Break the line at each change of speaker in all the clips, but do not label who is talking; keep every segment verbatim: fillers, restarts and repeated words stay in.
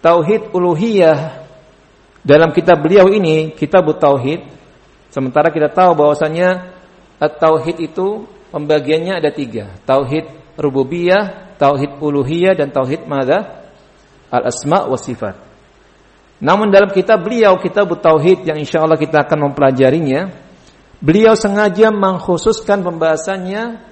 tauhid uluhiyah dalam kitab beliau ini, Kitab Tauhid, sementara kita tahu bahwasanya at-tauhid itu pembagiannya ada tiga, tauhid rububiyah, tauhid uluhiyah, dan tauhid madza? Al-asma wa sifat. Namun dalam kitab beliau, Kitab Tauhid, yang insyaallah kita akan mempelajarinya, beliau sengaja mengkhususkan pembahasannya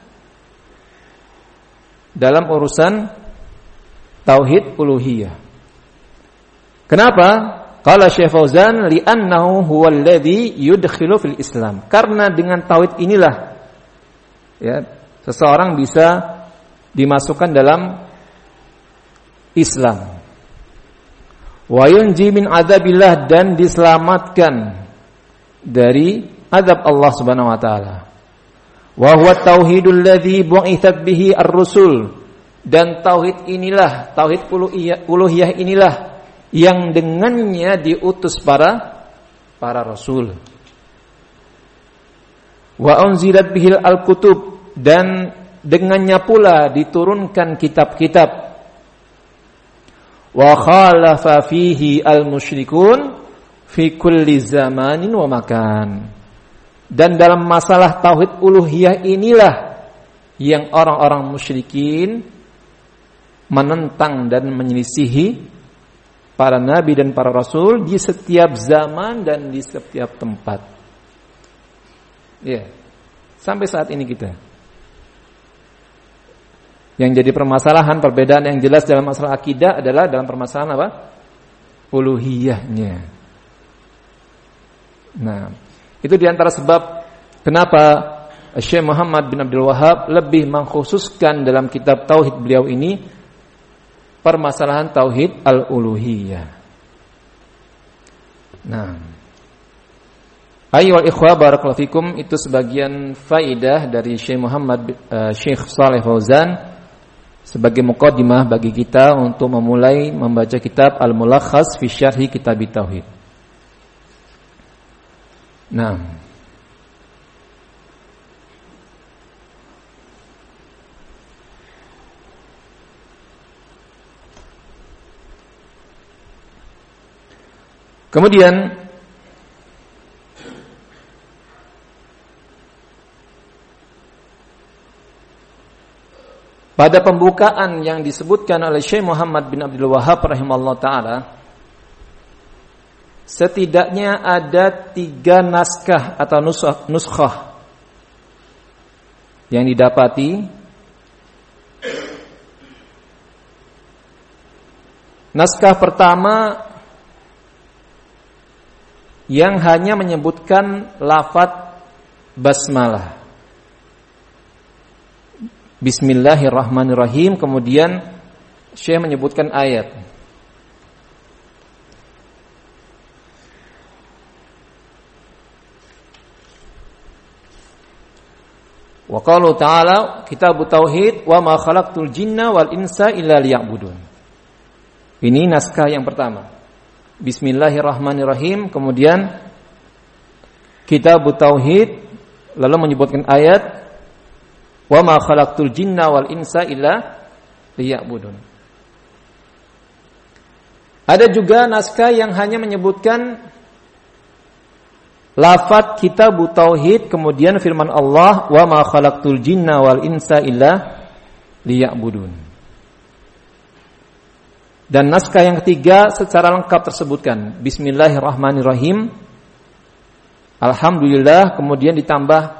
dalam urusan tauhid uluhiyah. Kenapa? Qala Syekh Fauzan, li'annahu huwal ladzi yudkhilu fil Islam. Karena dengan tauhid inilah ya, seseorang bisa dimasukkan dalam Islam. Wa yunji min adzabillah, dan diselamatkan dari azab Allah Subhanahu wa taala. Wa huwa tauhidul ladzi bu'itsat bihi ar-rusul. Dan tauhid inilah, tauhid uluhiyah, uluhiyah inilah yang dengannya diutus para para rasul. Wa unzilat bihil al-kutub, dan dengannya pula diturunkan kitab-kitab. Wa khalafa fihi al-musyrikun fi kulli zamanin wa makan. Dan dalam masalah tauhid uluhiyah inilah yang orang-orang musyrikin menentang dan menyelisihi para nabi dan para rasul di setiap zaman dan di setiap tempat. Ya, sampai saat ini kita. Yang jadi permasalahan, perbedaan yang jelas dalam masalah akidah adalah dalam permasalahan apa? Uluhiyahnya. Nah, itu diantara sebab kenapa Syekh Muhammad bin Abdul Wahhab lebih mengkhususkan dalam kitab tauhid beliau ini permasalahan tauhid al-uluhiyah. Nah, ayyuhal ikhwah barakallahu fikum, itu sebagian faidah dari Syekh Muhammad uh, Syekh Shalih Fauzan sebagai muqaddimah bagi kita untuk memulai membaca kitab Al-Mulakhas fi Syarhi Kitab Tauhid. Nah, kemudian pada pembukaan yang disebutkan oleh Syekh Muhammad bin Abdul Wahhab rahimahullah ta'ala, setidaknya ada tiga naskah atau nuskhah yang didapati. Naskah pertama yang hanya menyebutkan lafaz basmalah, Bismillahirrahmanirrahim, kemudian Syekh menyebutkan ayat. Wa qalu ta'ala Kitabut Tauhid wa ma khalaqtul jinna wal insa illa liya'budun. Ini naskah yang pertama. Bismillahirrahmanirrahim, kemudian Kitabut Tauhid, lalu menyebutkan ayat wa ma khalaqtul jinna wal insa illa liya'budun. Ada juga naskah yang hanya menyebutkan lafaz Kitabut Tauhid, kemudian firman Allah wa ma khalaqtul jinna wal insa illa liya'budun. Dan naskah yang ketiga secara lengkap tersebutkan Bismillahirrahmanirrahim, Alhamdulillah, kemudian ditambah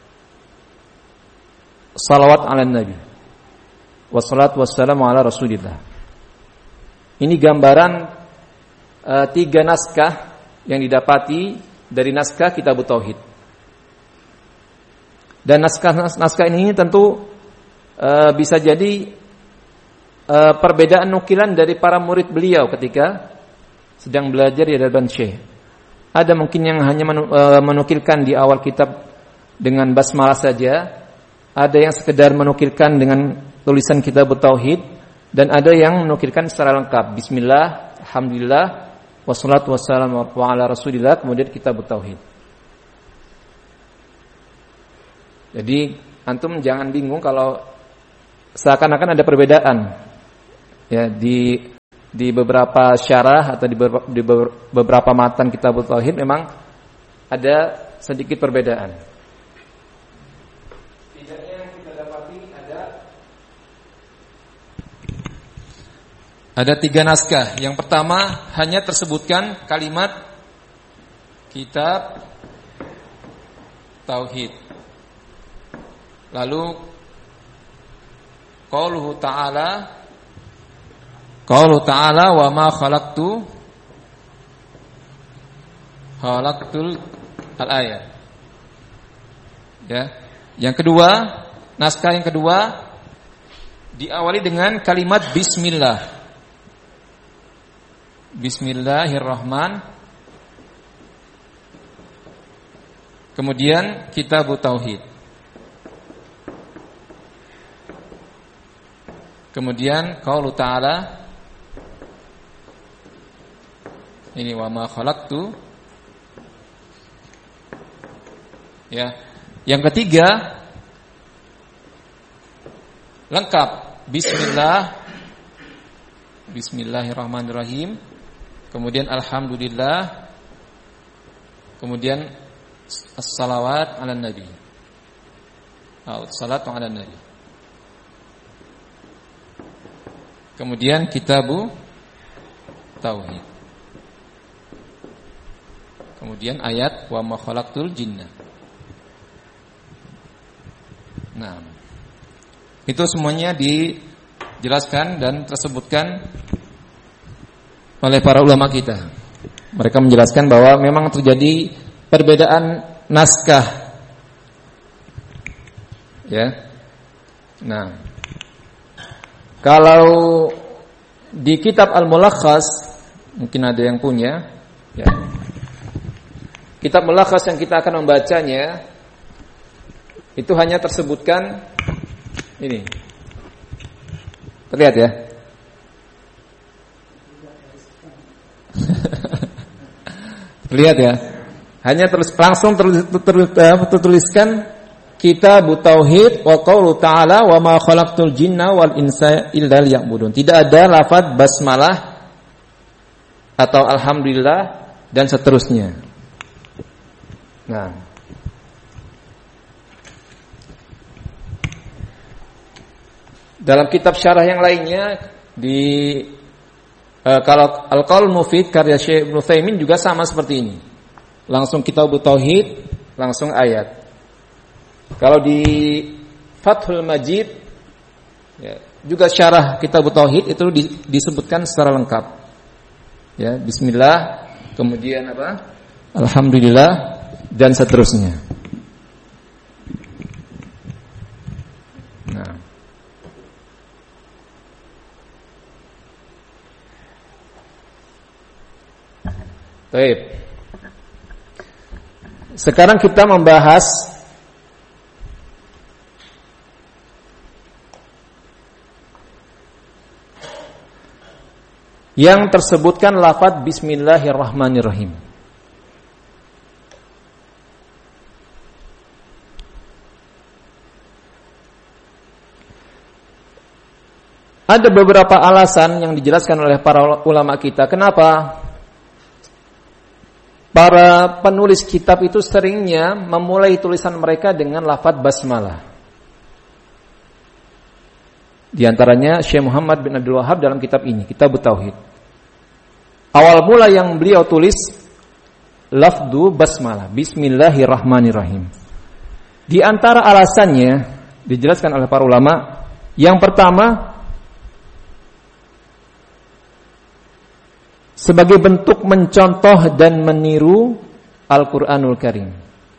salawat ala nabi, wassalatu wassalamu ala rasulillah. Ini gambaran uh, tiga naskah yang didapati dari naskah Kitabut Tauhid. Dan naskah-naskah ini tentu uh, bisa jadi uh, perbedaan nukilan dari para murid beliau ketika sedang belajar di hadapan Syekh. Ada mungkin yang hanya menukilkan di awal kitab dengan basmalah saja, ada yang sekedar menukilkan dengan tulisan Kitabut Tauhid, dan ada yang menukilkan secara lengkap Bismillah, Alhamdulillah, wassalatu wassalamu ala rasulillah, kemudian Kitabut Tauhid. Jadi antum jangan bingung kalau seakan-akan ada perbedaan ya di di beberapa syarah atau di beberapa, di beberapa matan kitab tauhid memang ada sedikit perbedaan. Tidaknya yang kita dapati ada ada tiga naskah. Yang pertama hanya tersebutkan kalimat kitab tauhid. Lalu qauluhu ta'ala qauluhu ta'ala wa ma khalaqtu khalaqtul al-ayat. Ya. Yang kedua, naskah yang kedua diawali dengan kalimat bismillah. Bismillahirrahman. Kemudian kitab tauhid. Kemudian qaulu ta'ala ini wa ma khalaqtu. Ya. Yang ketiga lengkap bismillah Bismillahirrahmanirrahim. Kemudian alhamdulillah. Kemudian as-salawat 'alan nabi. Atau salatu 'alan nabi. Kemudian kitabu tauhid. Kemudian ayat wa ma khalaqtul jinna. Nah, itu semuanya dijelaskan dan tersebutkan oleh para ulama kita. Mereka menjelaskan bahwa memang terjadi perbedaan naskah. Ya. Nah, kalau di kitab Al-Mulakhas mungkin ada yang punya, ya. Kitab Mulakhas yang kita akan membacanya itu hanya tersebutkan ini. Terlihat ya? Terlihat ya? Hanya terus langsung tertuliskan Kitab Tauhid wa qaulu ta'ala wa ma khalaqtul jinna wal insa illa liya'budun. Tidak ada lafaz basmalah atau alhamdulillah dan seterusnya. Nah, dalam kitab syarah yang lainnya di uh, kalau Al-Qaul Mufid karya Syekh Ibnu Utsaimin juga sama seperti ini. Langsung Kitab Tauhid, langsung ayat. Kalau di Fathul Majid ya, juga syarah Kitab Tauhid itu di, disebutkan secara lengkap. Ya, bismillah, kemudian apa? Alhamdulillah dan seterusnya. Nah. Baik. Sekarang kita membahas yang tersebutkan lafaz bismillahirrahmanirrahim. Ada beberapa alasan yang dijelaskan oleh para ulama kita. Kenapa para penulis kitab itu seringnya memulai tulisan mereka dengan lafaz basmalah? Di antaranya Syekh Muhammad bin Abdul Wahhab dalam kitab ini, Kitab Tauhid. Awal mula yang beliau tulis lafdu basmalah, bismillahirrahmanirrahim. Di antara alasannya dijelaskan oleh para ulama, yang pertama sebagai bentuk mencontoh dan meniru Al-Qur'anul Karim.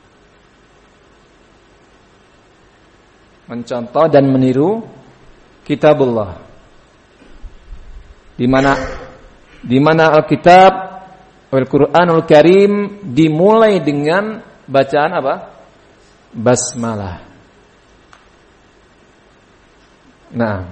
Mencontoh dan meniru Kitabullah. Di mana di mana Alkitab Al-Qur'anul Karim dimulai dengan bacaan apa? Basmalah. Nah,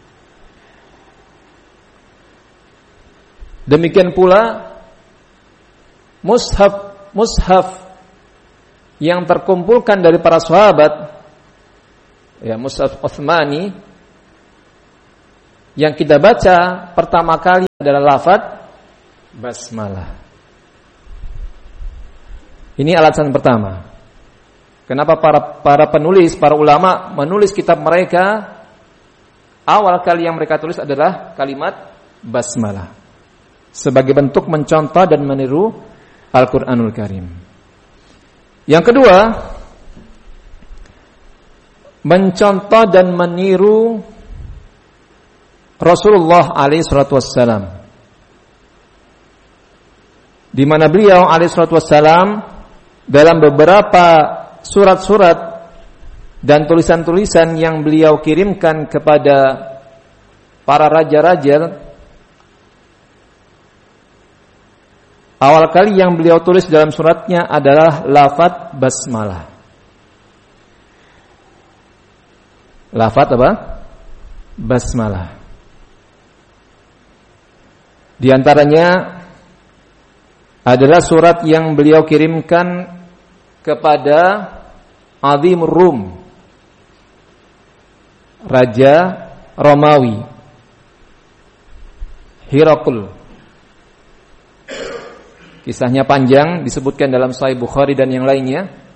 demikian pula mushaf mushaf yang terkumpulkan dari para sahabat, ya, mushaf Utsmani, yang kita baca pertama kali adalah lafaz basmalah. Ini alasan pertama. Kenapa para para penulis, para ulama menulis kitab mereka, awal kali yang mereka tulis adalah kalimat basmalah sebagai bentuk mencontoh dan meniru Al-Qur'anul Karim. Yang kedua, mencontoh dan meniru Rasulullah alaihi salatu wassalam, di mana beliau alaihi salatu wassalam dalam beberapa surat-surat dan tulisan-tulisan yang beliau kirimkan kepada para raja-raja, awal kali yang beliau tulis dalam suratnya adalah lafaz basmalah. Lafaz apa? Basmalah. Di antaranya adalah surat yang beliau kirimkan kepada Azimur Rum, Raja Romawi, Hirakul. Kisahnya panjang, disebutkan dalam Sahih Bukhari dan yang lainnya.